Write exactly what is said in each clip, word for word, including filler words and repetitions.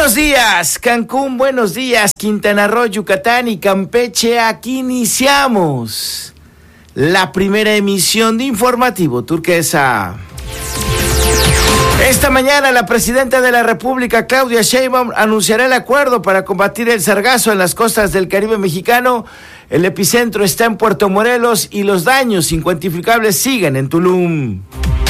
Buenos días, Cancún, buenos días, Quintana Roo, Yucatán y Campeche. Aquí iniciamos la primera emisión de Informativo Turquesa. Esta mañana la presidenta de la República, Claudia Sheinbaum, anunciará el acuerdo para combatir el sargazo en las costas del Caribe mexicano. El epicentro está en Puerto Morelos y los daños incuantificables siguen en Tulum.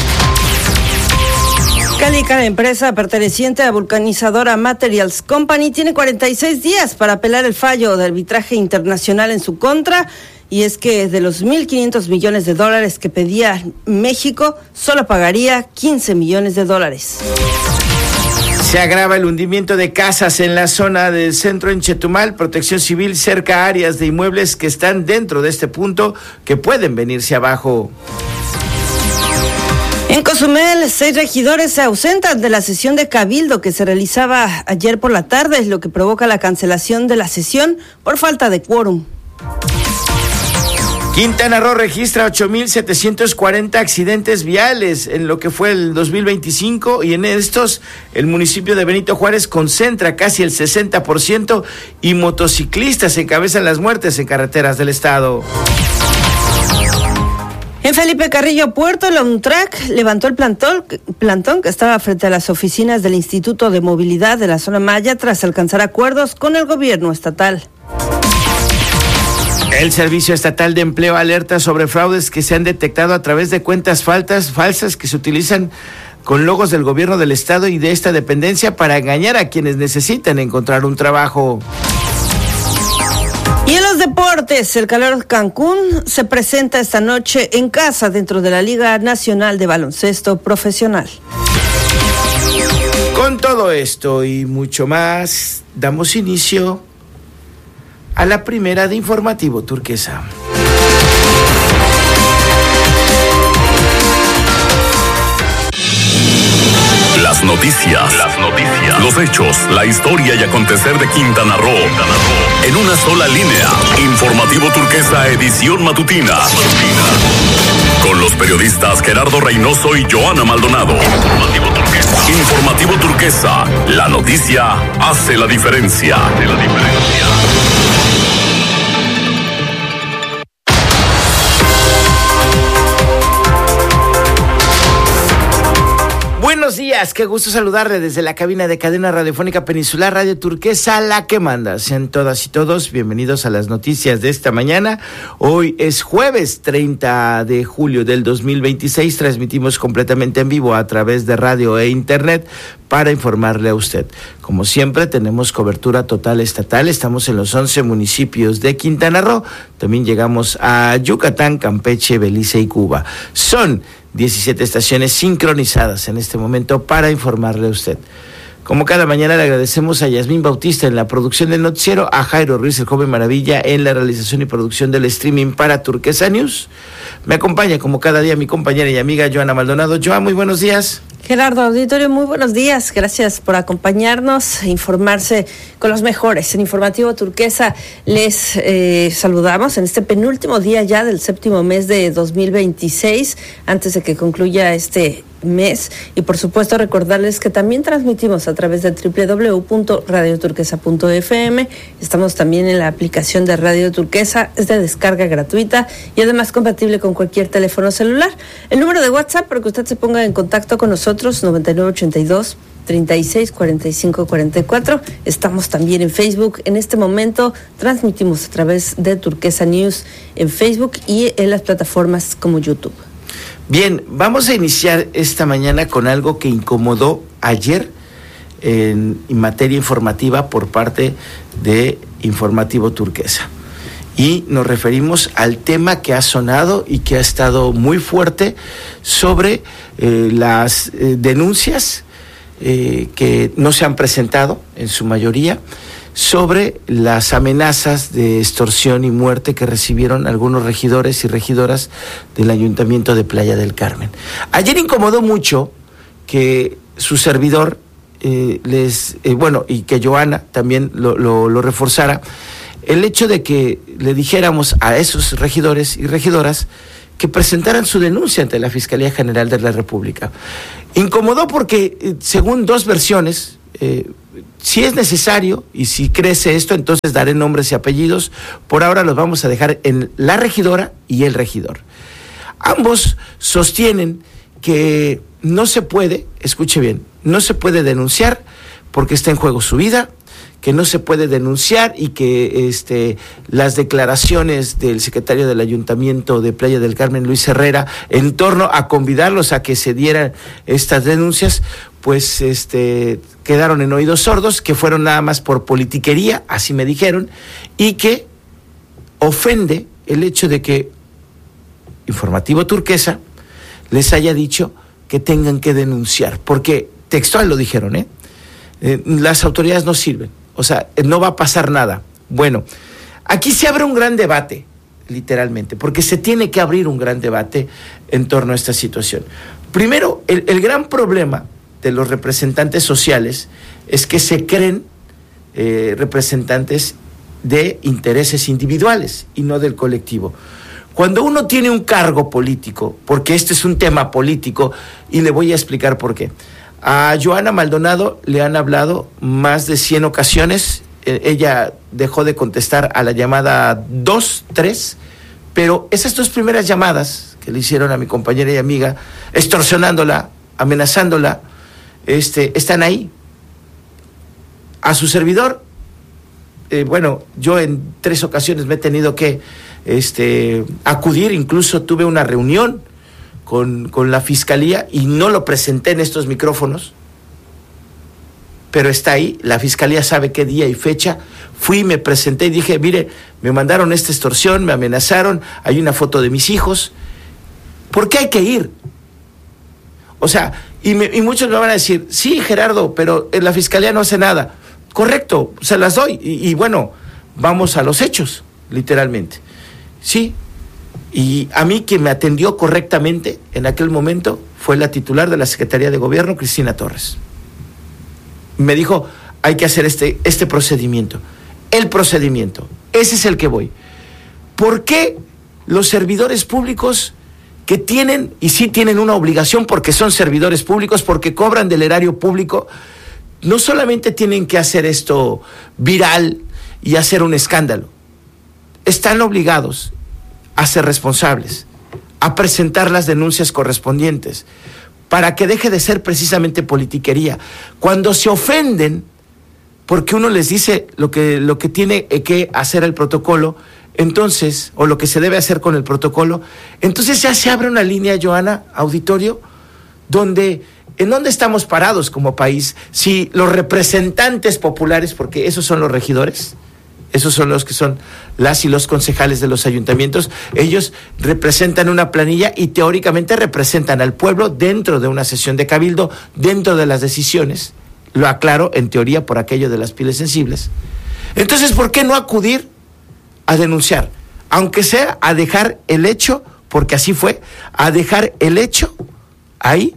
Calica, la empresa perteneciente a Vulcanizadora Materials Company, tiene cuarenta y seis días para apelar el fallo de arbitraje internacional en su contra, y es que de los mil quinientos millones de dólares que pedía México, solo pagaría quince millones de dólares. Se agrava el hundimiento de casas en la zona del centro en Chetumal. Protección Civil cerca áreas de inmuebles que están dentro de este punto que pueden venirse abajo. En Cozumel, seis regidores se ausentan de la sesión de cabildo que se realizaba ayer por la tarde, lo que provoca la cancelación de la sesión por falta de quórum. Quintana Roo registra ocho mil setecientos cuarenta accidentes viales en lo que fue el dos mil veinticinco, y en estos el municipio de Benito Juárez concentra casi el sesenta por ciento y motociclistas encabezan las muertes en carreteras del estado. En Felipe Carrillo Puerto, la UNTRAC levantó el plantón, plantón que estaba frente a las oficinas del Instituto de Movilidad de la Zona Maya tras alcanzar acuerdos con el gobierno estatal. El Servicio Estatal de Empleo alerta sobre fraudes que se han detectado a través de cuentas faltas, falsas que se utilizan con logos del gobierno del estado y de esta dependencia para engañar a quienes necesitan encontrar un trabajo. Y en los deportes, el Calor Cancún se presenta esta noche en casa dentro de la Liga Nacional de Baloncesto Profesional. Con todo esto y mucho más, damos inicio a la primera de Informativo Turquesa. Las noticias, las noticias, los hechos, la historia y acontecer de Quintana Roo, Quintana Roo, en una sola línea. Informativo Turquesa, edición matutina. Con los periodistas Gerardo Reynoso y Joana Maldonado. Informativo Turquesa. Informativo Turquesa, la noticia hace la diferencia. Hace la diferencia. Buenos días, qué gusto saludarle desde la cabina de Cadena Radiofónica Peninsular Radio Turquesa, la que manda. Sean todas y todos bienvenidos a las noticias de esta mañana. Hoy es jueves treinta de julio del dos mil veintiséis. Transmitimos completamente en vivo a través de radio e internet para informarle a usted. Como siempre, tenemos cobertura total estatal. Estamos en los once municipios de Quintana Roo. También llegamos a Yucatán, Campeche, Belice y Cuba. Son diecisiete estaciones sincronizadas en este momento para informarle a usted. Como cada mañana, le agradecemos a Yasmín Bautista en la producción del noticiero, a Jairo Ruiz, el joven maravilla, en la realización y producción del streaming para Turquesa News. Me acompaña como cada día mi compañera y amiga Joana Maldonado. Joa, muy buenos días. Gerardo, auditorio, muy buenos días. Gracias por acompañarnos, informarse con los mejores. En Informativo Turquesa les eh, saludamos en este penúltimo día ya del séptimo mes de dos mil veintiséis, antes de que concluya este mes, y por supuesto recordarles que también transmitimos a través de doble u doble u doble u punto radio turquesa punto efe eme. Estamos también en la aplicación de Radio Turquesa, es de descarga gratuita y además compatible con cualquier teléfono celular. El número de WhatsApp para que usted se ponga en contacto con nosotros, noventa y nueve ochenta y dos treinta y seis cuarenta y cinco cuarenta y cuatro. Estamos también en Facebook. En este momento transmitimos a través de Turquesa News en Facebook y en las plataformas como YouTube. Bien, vamos a iniciar esta mañana con algo que incomodó ayer en, en materia informativa por parte de Informativo Turquesa. Y nos referimos al tema que ha sonado y que ha estado muy fuerte sobre eh, las eh, denuncias eh, que no se han presentado en su mayoría sobre las amenazas de extorsión y muerte que recibieron algunos regidores y regidoras del Ayuntamiento de Playa del Carmen. Ayer incomodó mucho que su servidor eh, les, eh, bueno, y que Joana también lo, lo, lo reforzara, el hecho de que le dijéramos a esos regidores y regidoras que presentaran su denuncia ante la Fiscalía General de la República. Incomodó porque, eh, según dos versiones, eh, si es necesario y si crece esto, entonces daré nombres y apellidos. Por ahora los vamos a dejar en la regidora y el regidor. Ambos sostienen que no se puede, escuche bien, no se puede denunciar porque está en juego su vida, que no se puede denunciar y que este, las declaraciones del secretario del Ayuntamiento de Playa del Carmen, Luis Herrera, en torno a convidarlos a que se dieran estas denuncias, pues este, quedaron en oídos sordos, que fueron nada más por politiquería, así me dijeron, y que ofende el hecho de que Informativo Turquesa les haya dicho que tengan que denunciar, porque textual lo dijeron, ¿eh? Eh, las autoridades no sirven, o sea, no va a pasar nada. Bueno, aquí se abre un gran debate, literalmente, porque se tiene que abrir un gran debate en torno a esta situación. Primero, el, el gran problema de los representantes sociales es que se creen eh, representantes de intereses individuales y no del colectivo. Cuando uno tiene un cargo político, porque este es un tema político, y le voy a explicar por qué. A Johanna Maldonado le han hablado más de cien ocasiones, eh, ella dejó de contestar a la llamada dos, tres, pero esas dos primeras llamadas que le hicieron a mi compañera y amiga, extorsionándola, amenazándola, este, están ahí. A su servidor, eh, bueno, yo en tres ocasiones me he tenido que este, acudir, incluso tuve una reunión Con, con la fiscalía y no lo presenté en estos micrófonos, pero está ahí, la fiscalía sabe qué día y fecha. Fui, me presenté y dije, mire, me mandaron esta extorsión, me amenazaron, hay una foto de mis hijos. ¿Por qué hay que ir? O sea, y, me, y muchos me van a decir, sí, Gerardo, pero la fiscalía no hace nada. Correcto, se las doy, y, y bueno, vamos a los hechos, literalmente. Sí. Y a mí quien me atendió correctamente en aquel momento fue la titular de la Secretaría de Gobierno, Cristina Torres. Me dijo, hay que hacer este, este procedimiento. El procedimiento, ese es el que voy. ¿Por qué los servidores públicos que tienen, y sí tienen una obligación porque son servidores públicos, porque cobran del erario público, no solamente tienen que hacer esto viral y hacer un escándalo? Están obligados a ser responsables, a presentar las denuncias correspondientes, para que deje de ser precisamente politiquería. Cuando se ofenden porque uno les dice lo que, lo que tiene que hacer el protocolo, entonces, o lo que se debe hacer con el protocolo, entonces ya se abre una línea, Johanna, auditorio, donde, ¿en dónde estamos parados como país? Si los representantes populares, porque esos son los regidores, esos son los que son las y los concejales de los ayuntamientos, ellos representan una planilla y teóricamente representan al pueblo dentro de una sesión de cabildo, dentro de las decisiones, lo aclaro, en teoría por aquello de las pieles sensibles. Entonces, ¿por qué no acudir a denunciar? Aunque sea a dejar el hecho, porque así fue, a dejar el hecho ahí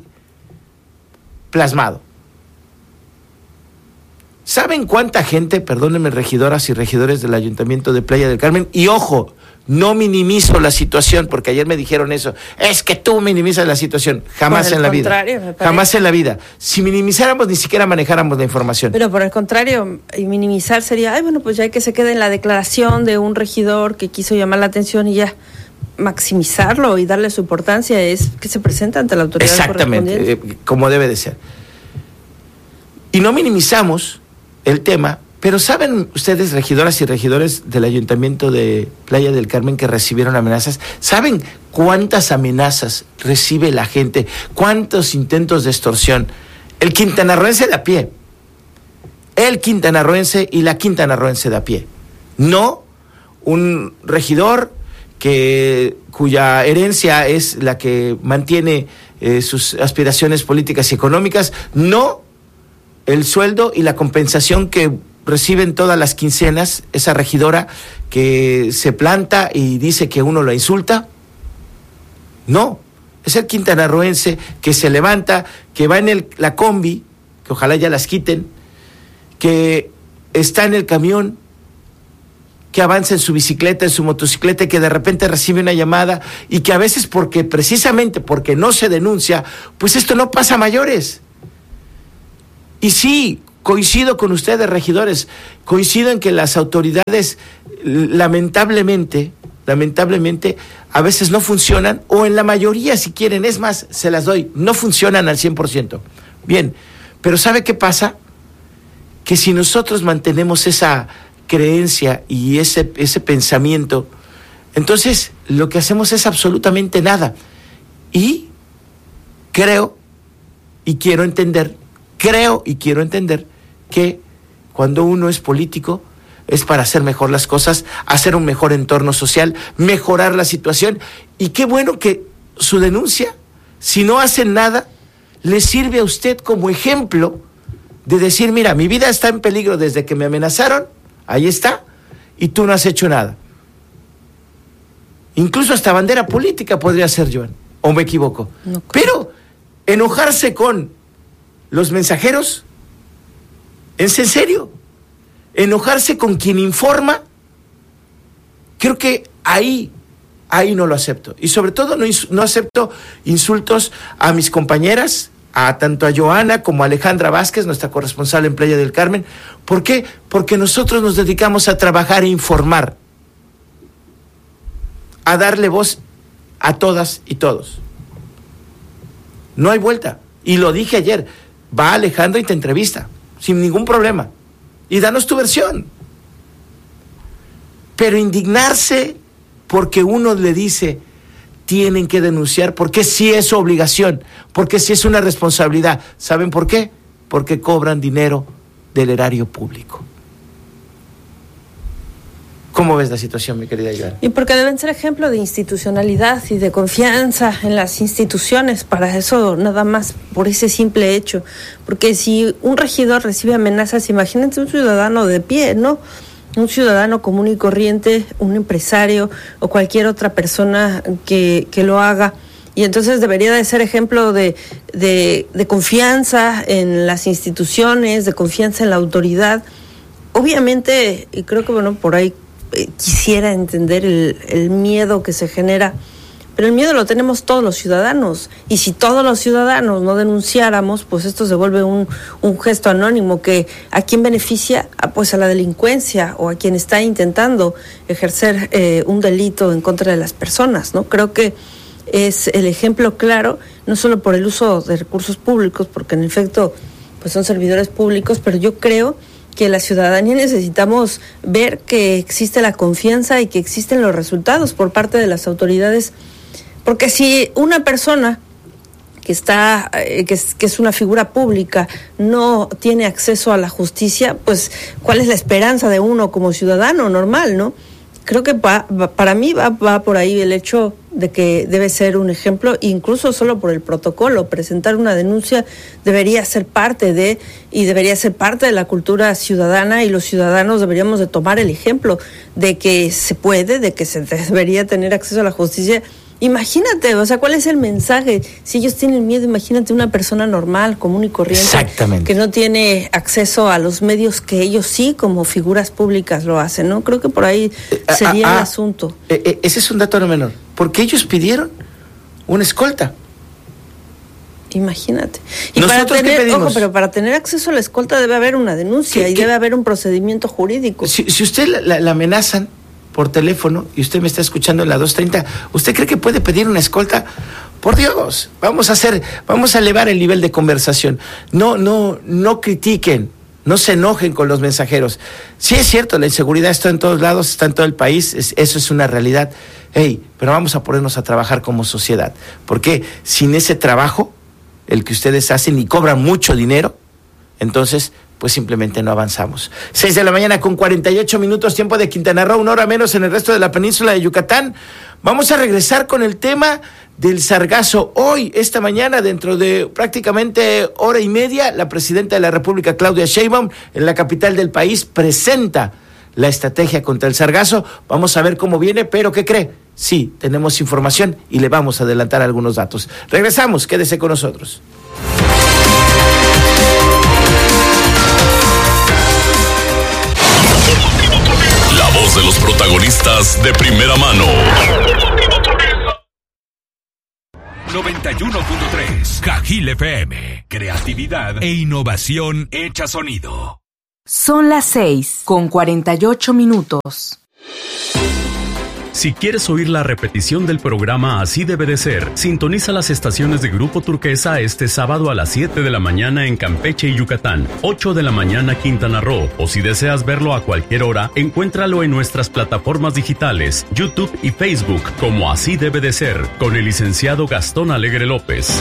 plasmado. ¿Saben cuánta gente, perdónenme regidoras y regidores del Ayuntamiento de Playa del Carmen, y ojo, no minimizo la situación, porque ayer me dijeron eso, es que tú minimizas la situación, jamás en la vida, jamás en la vida, si minimizáramos ni siquiera manejáramos la información. Pero por el contrario, minimizar sería, ay bueno, pues ya que se quede en la declaración de un regidor que quiso llamar la atención y ya. Maximizarlo y darle su importancia es que se presenta ante la autoridad correspondiente. Exactamente, eh, como debe de ser. Y no minimizamos el tema, pero ¿saben ustedes, regidoras y regidores del Ayuntamiento de Playa del Carmen, que recibieron amenazas? ¿Saben cuántas amenazas recibe la gente? ¿Cuántos intentos de extorsión? El quintanarroense de a pie, el quintanarroense y la quintanarroense de a pie, no un regidor que cuya herencia es la que mantiene eh, sus aspiraciones políticas y económicas, no el sueldo y la compensación que reciben todas las quincenas, esa regidora que se planta y dice que uno la insulta. No, es el quintanarroense que se levanta, que va en el, la combi, que ojalá ya las quiten, que está en el camión, que avanza en su bicicleta, en su motocicleta, que de repente recibe una llamada y que a veces porque precisamente porque no se denuncia, pues esto no pasa a mayores. Y sí, coincido con ustedes, regidores, coincido en que las autoridades lamentablemente, lamentablemente a veces no funcionan, o en la mayoría si quieren, es más, se las doy, no funcionan al cien por ciento. Bien, pero ¿sabe qué pasa? Que si nosotros mantenemos esa creencia y ese, ese pensamiento, entonces lo que hacemos es absolutamente nada. Y creo y quiero entender, creo y quiero entender que cuando uno es político es para hacer mejor las cosas, hacer un mejor entorno social, mejorar la situación. Y qué bueno que su denuncia, si no hacen nada, le sirve a usted como ejemplo de decir, mira, mi vida está en peligro desde que me amenazaron, ahí está, y tú no has hecho nada. Incluso hasta bandera política podría ser, Joan, o me equivoco. No, pero enojarse con los mensajeros, ¿es en serio? Enojarse con quien informa, creo que ahí, ahí no lo acepto. Y sobre todo no, no acepto insultos a mis compañeras, a tanto a Joana como a Alejandra Vázquez, nuestra corresponsal en Playa del Carmen. ¿Por qué? Porque nosotros nos dedicamos a trabajar e informar, a darle voz a todas y todos. No hay vuelta. Y lo dije ayer, va Alejandra y te entrevista, sin ningún problema. Y danos tu versión. Pero indignarse porque uno le dice, tienen que denunciar, porque sí es su obligación, porque sí es una responsabilidad. ¿Saben por qué? Porque cobran dinero del erario público. ¿Cómo ves la situación, mi querida Joana? Y porque deben ser ejemplo de institucionalidad y de confianza en las instituciones, para eso nada más, por ese simple hecho. Porque si un regidor recibe amenazas, imagínense un ciudadano de pie, ¿no? Un ciudadano común y corriente, un empresario o cualquier otra persona que, que lo haga. Y entonces debería de ser ejemplo de, de, de confianza en las instituciones, de confianza en la autoridad. Obviamente, y creo que bueno, por ahí eh, quisiera entender el, el miedo que se genera, pero el miedo lo tenemos todos los ciudadanos, y si todos los ciudadanos no denunciáramos, pues esto se vuelve un, un gesto anónimo que ¿a quién beneficia? A, pues a la delincuencia o a quien está intentando ejercer eh, un delito en contra de las personas, ¿no? Creo que es el ejemplo claro, no solo por el uso de recursos públicos, porque en efecto pues son servidores públicos, pero yo creo que la ciudadanía necesitamos ver que existe la confianza y que existen los resultados por parte de las autoridades, porque si una persona que está eh, que, es, que es una figura pública no tiene acceso a la justicia, pues ¿cuál es la esperanza de uno como ciudadano normal, no? Creo que va, va, para mí va, va por ahí el hecho de que debe ser un ejemplo, incluso solo por el protocolo. Presentar una denuncia debería ser parte de, y debería ser parte de la cultura ciudadana, y los ciudadanos deberíamos de tomar el ejemplo de que se puede, de que se debería tener acceso a la justicia. Imagínate, o sea, ¿cuál es el mensaje? Si ellos tienen miedo, imagínate una persona normal, común y corriente, exactamente, que no tiene acceso a los medios que ellos sí, como figuras públicas, lo hacen, ¿no? Creo que por ahí sería ah, ah, el asunto. Eh, eh, ese es un dato no menor, porque ellos pidieron una escolta. Imagínate. Y para tener, ojo, pero para tener acceso a la escolta debe haber una denuncia y debe haber un procedimiento jurídico. Si, si usted la, la, la amenazan por teléfono y usted me está escuchando en la dos treinta, ¿usted cree que puede pedir una escolta? Por Dios, vamos a hacer, vamos a elevar el nivel de conversación. No, no, no critiquen, no se enojen con los mensajeros. Sí es cierto, la inseguridad está en todos lados, está en todo el país, es, eso es una realidad. Hey, pero vamos a ponernos a trabajar como sociedad, porque sin ese trabajo, el que ustedes hacen y cobran mucho dinero, entonces pues simplemente no avanzamos. Seis de la mañana con cuarenta y ocho minutos, tiempo de Quintana Roo, una hora menos en el resto de la península de Yucatán. Vamos a regresar con el tema del sargazo. Hoy, esta mañana, dentro de prácticamente hora y media, la presidenta de la República, Claudia Sheinbaum, en la capital del país, presenta la estrategia contra el sargazo. Vamos a ver cómo viene, pero ¿qué cree? Sí, tenemos información y le vamos a adelantar algunos datos. Regresamos, quédese con nosotros. De los protagonistas de primera mano. noventa y uno punto tres. Cajil F M. Creatividad e innovación hecha sonido. Son las seis con cuarenta y ocho minutos. Si quieres oír la repetición del programa Así Debe de Ser, sintoniza las estaciones de Grupo Turquesa este sábado a las siete de la mañana en Campeche y Yucatán, ocho de la mañana Quintana Roo, o si deseas verlo a cualquier hora, encuéntralo en nuestras plataformas digitales, YouTube y Facebook como Así Debe de Ser, con el licenciado Gastón Alegre López.